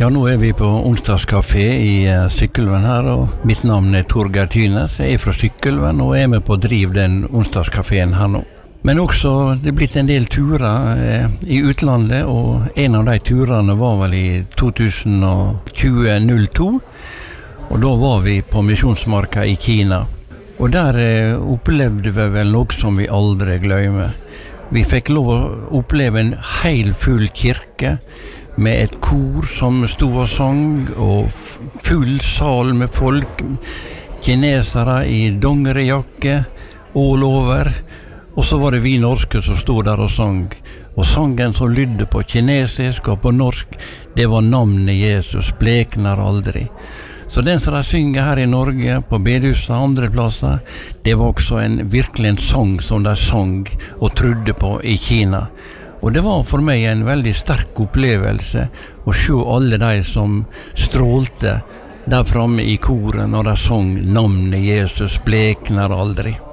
Ja, nå vi på onsdagskafé i Sykkylven her, og mitt navn Torgeir Tynes. Jeg fra Sykkylven og med på å drive den onsdagskaféen her nå. Men også, det blitt en del turer i utlandet, og en av de turene var vel i 2020-02, og da var vi på Misjonsmarka i Kina. Og der opplevde vi vel noe som vi aldri glemmer. Vi fikk lov å oppleve en helt full kirke, med et kor som stod og sang, og full sal med folk, kinesere i dongerijakke, all over. Og så var det vi norske som stod der og sang. Og sangen som lydde på kinesisk og på norsk, det var navnet Jesus, blekner aldri. Så den som de synger her i Norge, på bedehuset og andre plasser, det var også virkelig en sang som de sang og trodde på i Kina. Og det var for meg en veldig sterk opplevelse å se alle de som strålte der framme i koret når de sang navnet Jesus, blekner aldri.